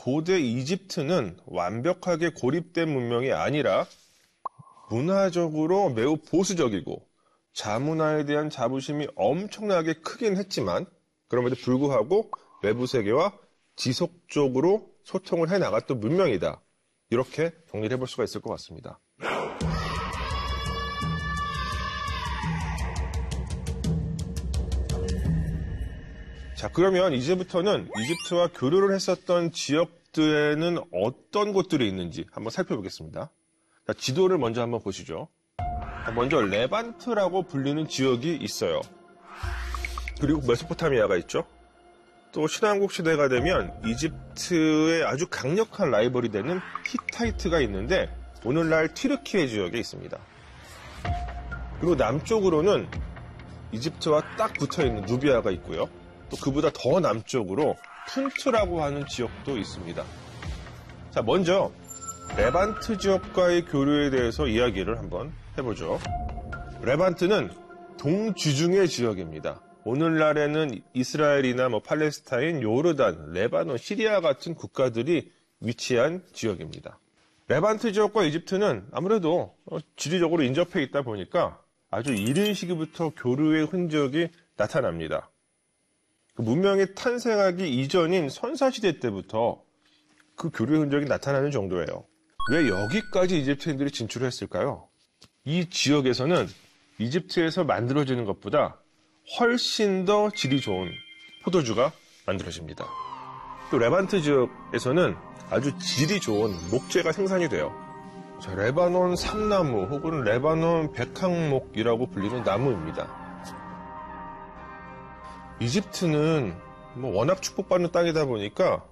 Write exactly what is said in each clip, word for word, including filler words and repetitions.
고대 이집트는 완벽하게 고립된 문명이 아니라 문화적으로 매우 보수적이고 자문화에 대한 자부심이 엄청나게 크긴 했지만 그럼에도 불구하고 외부 세계와 지속적으로 소통을 해나갔던 문명이다. 이렇게 정리를 해볼 수가 있을 것 같습니다. 자, 그러면 이제부터는 이집트와 교류를 했었던 지역들에는 어떤 곳들이 있는지 한번 살펴보겠습니다. 자, 지도를 먼저 한번 보시죠. 자, 먼저 레반트라고 불리는 지역이 있어요. 그리고 메소포타미아가 있죠. 또 신왕국 시대가 되면 이집트의 아주 강력한 라이벌이 되는 히타이트가 있는데 오늘날 튀르키예 지역에 있습니다. 그리고 남쪽으로는 이집트와 딱 붙어있는 누비아가 있고요. 또 그보다 더 남쪽으로 푼트라고 하는 지역도 있습니다. 자, 먼저 레반트 지역과의 교류에 대해서 이야기를 한번 해보죠. 레반트는 동지중해 지역입니다. 오늘날에는 이스라엘이나 뭐 팔레스타인, 요르단, 레바논, 시리아 같은 국가들이 위치한 지역입니다. 레반트 지역과 이집트는 아무래도 지리적으로 인접해 있다 보니까 아주 이른 시기부터 교류의 흔적이 나타납니다. 그 문명이 탄생하기 이전인 선사시대 때부터 그 교류의 흔적이 나타나는 정도예요. 왜 여기까지 이집트인들이 진출을 했을까요? 이 지역에서는 이집트에서 만들어지는 것보다 훨씬 더 질이 좋은 포도주가 만들어집니다. 또 레반트 지역에서는 아주 질이 좋은 목재가 생산이 돼요. 자, 레바논 삼나무 혹은 레바논 백항목이라고 불리는 나무입니다. 이집트는 뭐 워낙 축복받는 땅이다 보니까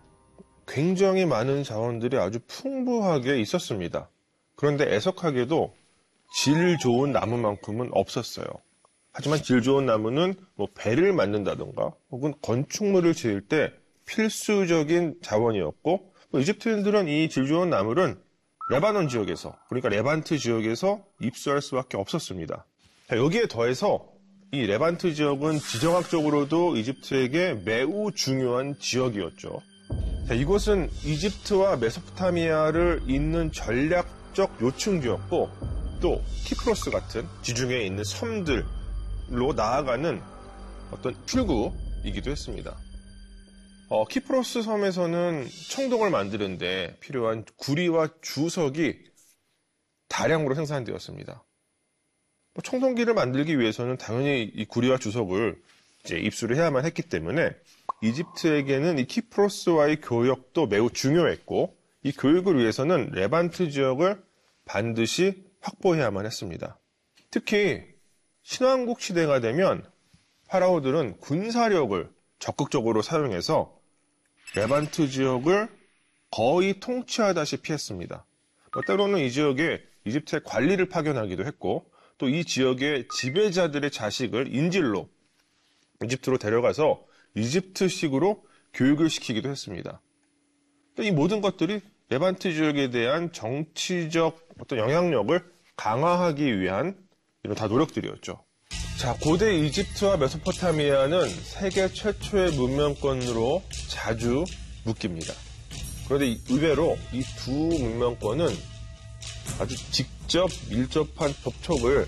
굉장히 많은 자원들이 아주 풍부하게 있었습니다. 그런데 애석하게도 질 좋은 나무만큼은 없었어요. 하지만 질 좋은 나무는 뭐 배를 만든다던가 혹은 건축물을 지을 때 필수적인 자원이었고 뭐 이집트인들은 이 질 좋은 나무를 레바논 지역에서 그러니까 레반트 지역에서 입수할 수밖에 없었습니다. 자, 여기에 더해서 이 레반트 지역은 지정학적으로도 이집트에게 매우 중요한 지역이었죠. 자, 이곳은 이집트와 메소포타미아를 잇는 전략적 요충지였고 또 키프로스 같은 지중해에 있는 섬들로 나아가는 어떤 출구이기도 했습니다. 어, 키프로스 섬에서는 청동을 만드는데 필요한 구리와 주석이 다량으로 생산되었습니다. 뭐 청동기를 만들기 위해서는 당연히 이 구리와 주석을 이제 입수를 해야만 했기 때문에 이집트에게는 이 키프로스와의 교역도 매우 중요했고 이 교육을 위해서는 레반트 지역을 반드시 확보해야만 했습니다. 특히 신왕국 시대가 되면 파라오들은 군사력을 적극적으로 사용해서 레반트 지역을 거의 통치하다시피 했습니다. 때로는 이 지역에 이집트의 관리를 파견하기도 했고 또 이 지역의 지배자들의 자식을 인질로 이집트로 데려가서 이집트식으로 교육을 시키기도 했습니다. 이 모든 것들이 레반트 지역에 대한 정치적 어떤 영향력을 강화하기 위한 이런 다 노력들이었죠. 자, 고대 이집트와 메소포타미아는 세계 최초의 문명권으로 자주 묶입니다. 그런데 의외로 이 두 문명권은 아주 직접 밀접한 접촉을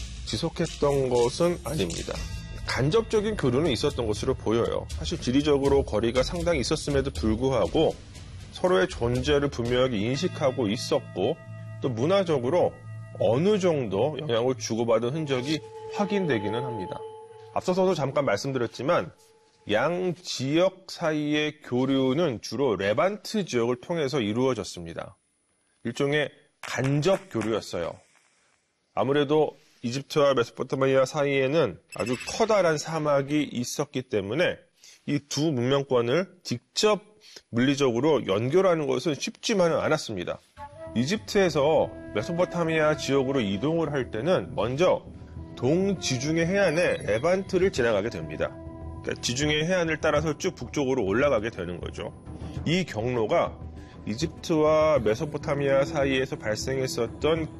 지속했던 것은 아닙니다. 간접적인 교류는 있었던 것으로 보여요. 사실 지리적으로 거리가 상당히 있었음에도 불구하고 서로의 존재를 분명하게 인식하고 있었고 또 문화적으로 어느 정도 영향을 주고받은 흔적이 확인되기는 합니다. 앞서서도 잠깐 말씀드렸지만 양 지역 사이의 교류는 주로 레반트 지역을 통해서 이루어졌습니다. 일종의 간접 교류였어요. 아무래도 이집트와 메소포타미아 사이에는 아주 커다란 사막이 있었기 때문에 이 두 문명권을 직접 물리적으로 연결하는 것은 쉽지만은 않았습니다. 이집트에서 메소포타미아 지역으로 이동을 할 때는 먼저 동지중해 해안의 레반트를 지나가게 됩니다. 그러니까 지중해 해안을 따라서 쭉 북쪽으로 올라가게 되는 거죠. 이 경로가 이집트와 메소포타미아 사이에서 발생했었던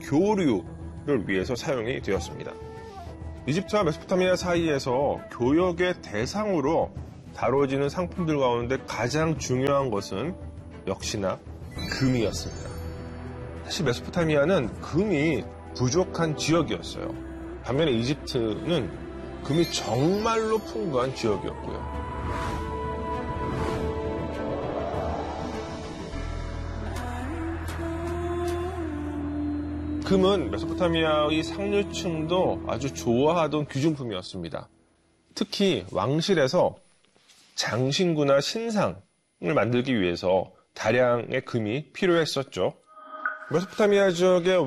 교류를 위해서 사용이 되었습니다. 이집트와 메소포타미아 사이에서 교역의 대상으로 다뤄지는 상품들 가운데 가장 중요한 것은 역시나 금이었습니다. 사실 메소포타미아는 금이 부족한 지역이었어요. 반면에 이집트는 금이 정말로 풍부한 지역이었고요. 금은 메소포타미아의 상류층도 아주 좋아하던 귀중품이었습니다. 특히 왕실에서 장신구나 신상을 만들기 위해서 다량의 금이 필요했었죠. 메소포타미아 지역의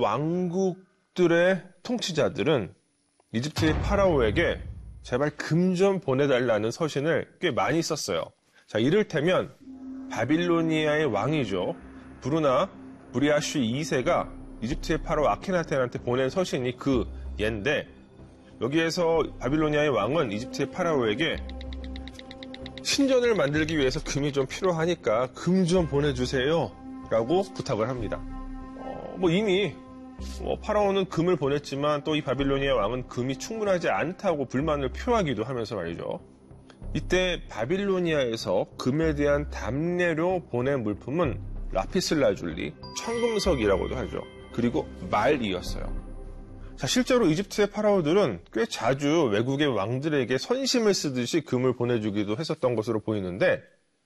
왕국들의 통치자들은 이집트의 파라오에게 제발 금 좀 보내달라는 서신을 꽤 많이 썼어요. 자, 이를테면 바빌로니아의 왕이죠. 부르나 부리아슈 이 세가 이집트의 파라오 아케나텐한테 보낸 서신이 그 예인데, 여기에서 바빌로니아의 왕은 이집트의 파라오에게 신전을 만들기 위해서 금이 좀 필요하니까 금 좀 보내주세요 라고 부탁을 합니다. 어, 뭐 이미 뭐 파라오는 금을 보냈지만 또 이 바빌로니아 왕은 금이 충분하지 않다고 불만을 표하기도 하면서 말이죠. 이때 바빌로니아에서 금에 대한 답례로 보낸 물품은 라피슬라줄리, 청금석이라고도 하죠. 그리고 말이었어요. 자, 실제로 이집트의 파라오들은 꽤 자주 외국의 왕들에게 선심을 쓰듯이 금을 보내주기도 했었던 것으로 보이는데,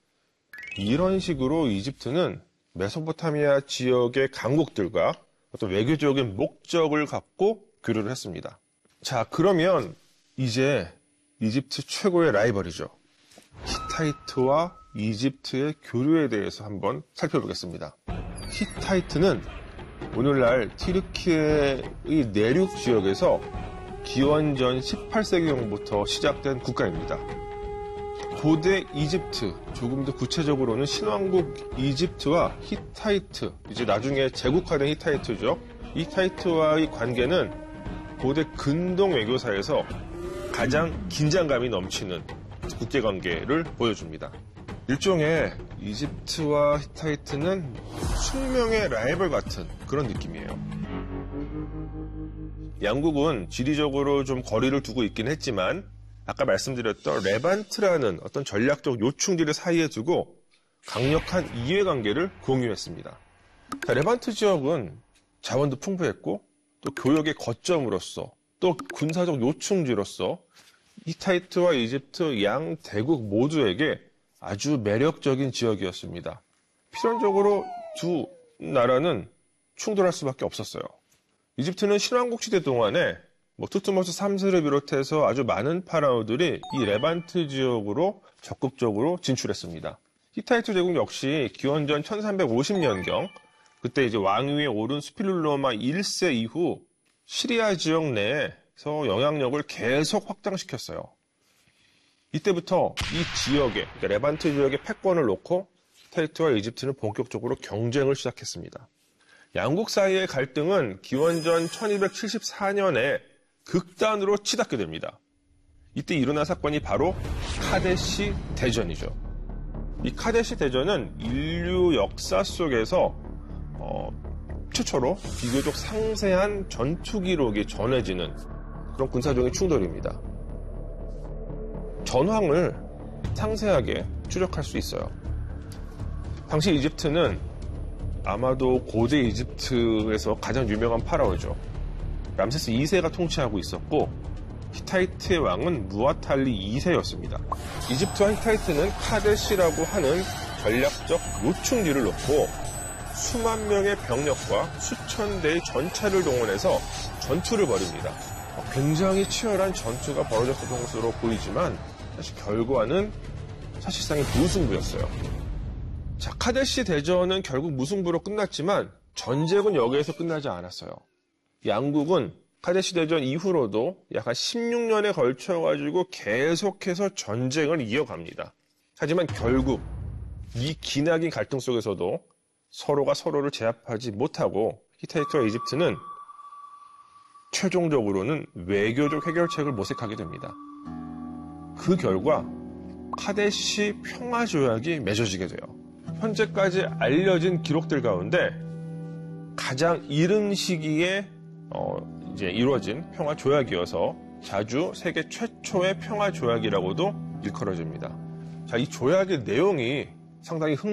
이런 식으로 이집트는 메소포타미아 지역의 강국들과 어떤 외교적인 목적을 갖고 교류를 했습니다. 자, 그러면 이제 이집트 최고의 라이벌이죠. 히타이트와 이집트의 교류에 대해서 한번 살펴보겠습니다. 히타이트는 오늘날 튀르키예의 내륙 지역에서 기원전 십팔 세기경부터 시작된 국가입니다. 고대 이집트, 조금 더 구체적으로는 신왕국 이집트와 히타이트, 이제 나중에 제국화된 히타이트죠. 히타이트와의 관계는 고대 근동 외교사에서 가장 긴장감이 넘치는 국제관계를 보여줍니다. 일종의 이집트와 히타이트는 숙명의 라이벌 같은 그런 느낌이에요. 양국은 지리적으로 좀 거리를 두고 있긴 했지만 아까 말씀드렸던 레반트라는 어떤 전략적 요충지를 사이에 두고 강력한 이해관계를 공유했습니다. 자, 레반트 지역은 자원도 풍부했고 또 교역의 거점으로서 또 군사적 요충지로서 히타이트와 이집트 양 대국 모두에게 아주 매력적인 지역이었습니다. 필연적으로 두 나라는 충돌할 수밖에 없었어요. 이집트는 신왕국 시대 동안에 뭐 투트모스 삼 세를 비롯해서 아주 많은 파라오들이 이 레반트 지역으로 적극적으로 진출했습니다. 히타이트 제국 역시 기원전 천삼백오십 년경 그때 이제 왕위에 오른 스필룰로마 일 세 이후 시리아 지역 내에서 영향력을 계속 확장시켰어요. 이때부터 이 지역에, 그러니까 레반트 지역에 패권을 놓고 히타이트와 이집트는 본격적으로 경쟁을 시작했습니다. 양국 사이의 갈등은 기원전 천이백칠십사 년에 극단으로 치닫게 됩니다. 이때 일어난 사건이 바로 카데시 대전이죠. 이 카데시 대전은 인류 역사 속에서 어, 최초로 비교적 상세한 전투 기록이 전해지는 그런 군사적인 충돌입니다. 전황을 상세하게 추적할 수 있어요. 당시 이집트는 아마도 고대 이집트에서 가장 유명한 파라오죠. 람세스 이 세가 통치하고 있었고 히타이트의 왕은 무아탈리 이 세였습니다. 이집트와 히타이트는 카데시라고 하는 전략적 요충지를 놓고 수만 명의 병력과 수천 대의 전차를 동원해서 전투를 벌입니다. 굉장히 치열한 전투가 벌어졌던 것으로 보이지만 사실 결과는 사실상의 무승부였어요. 자, 카데시 대전은 결국 무승부로 끝났지만 전쟁은 여기에서 끝나지 않았어요. 양국은 카데시 대전 이후로도 약 한 십육 년에 걸쳐가지고 계속해서 전쟁을 이어갑니다. 하지만 결국 이 기나긴 갈등 속에서도 서로가 서로를 제압하지 못하고 히타이트와 이집트는 최종적으로는 외교적 해결책을 모색하게 됩니다. 그 결과 카데시 평화조약이 맺어지게 돼요. 현재까지 알려진 기록들 가운데 가장 이른 시기에 어, 이제 이루어진 평화조약이어서 자주 세계 최초의 평화조약이라고도 일컬어집니다. 자, 이 조약의 내용이 상당히 흥